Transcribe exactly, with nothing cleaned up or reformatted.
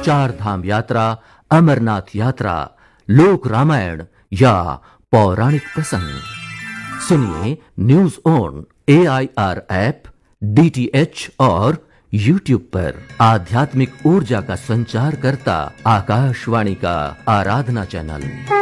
चार धाम यात्रा, अमरनाथ यात्रा, लोक रामायण या पौराणिक प्रसंग। सुनिए news on A I R app, D T H और यूट्यूब पर। आध्यात्मिक ऊर्जा का संचार करता आकाशवाणी का आराधना चैनल।